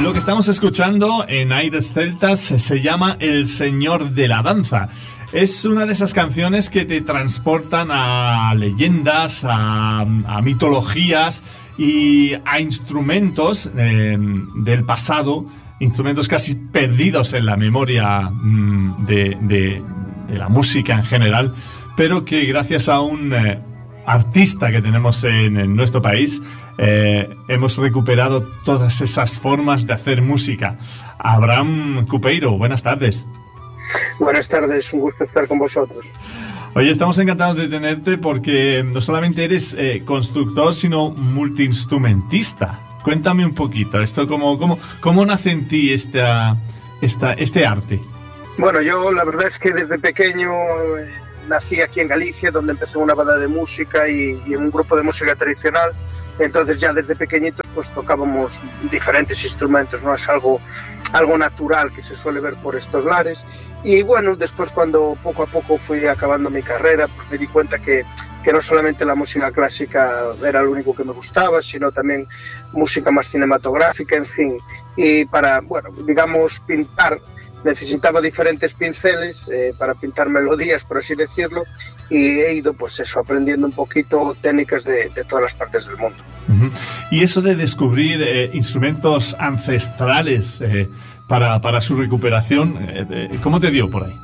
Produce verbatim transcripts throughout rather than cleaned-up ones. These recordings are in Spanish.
Lo que estamos escuchando en Aires Celtas se llama El Señor de la Danza. Es una de esas canciones que te transportan a leyendas, a, a mitologías y a instrumentos eh, del pasado, instrumentos casi perdidos en la memoria mm, de, de, de la música en general, pero que gracias a un eh, artista que tenemos en, en nuestro país eh, hemos recuperado todas esas formas de hacer música. Abraham Cupeiro, buenas tardes. Buenas tardes, un gusto estar con vosotros. Oye, estamos encantados de tenerte porque no solamente eres eh, constructor, sino multiinstrumentista. Cuéntame un poquito, esto cómo, cómo, cómo nace en ti esta, esta, este arte. Bueno, yo la verdad es que desde pequeño eh, nací aquí en Galicia, donde empecé en una banda de música y, y en un grupo de música tradicional. Entonces ya desde pequeñitos pues tocábamos diferentes instrumentos, no es algo, algo natural que se suele ver por estos lares. Y bueno, después cuando poco a poco fui acabando mi carrera, pues me di cuenta que, que no solamente la música clásica era lo único que me gustaba, sino también música más cinematográfica, en fin. Y para, bueno, digamos, pintar, necesitaba diferentes pinceles eh, para pintar melodías, por así decirlo, y he ido, pues eso, aprendiendo un poquito técnicas de, de todas las partes del mundo. Uh-huh. Y eso de descubrir eh, instrumentos ancestrales eh, para, para su recuperación, eh, eh, ¿cómo te dio por ahí?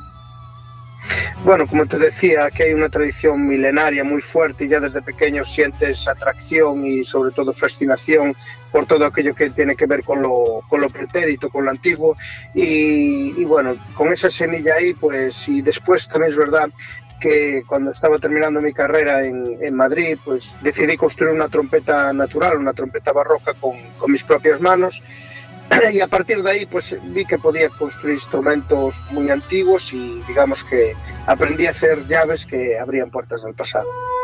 Bueno, como te decía, aquí hay una tradición milenaria muy fuerte y ya desde pequeño sientes atracción y sobre todo fascinación por todo aquello que tiene que ver con lo, con lo pretérito, con lo antiguo y, y bueno, con esa semilla ahí, pues y después también es verdad que cuando estaba terminando mi carrera en, en Madrid, pues decidí construir una trompeta natural, una trompeta barroca con, con mis propias manos. Y a partir de ahí pues vi que podía construir instrumentos muy antiguos y digamos que aprendí a hacer llaves que abrían puertas del pasado.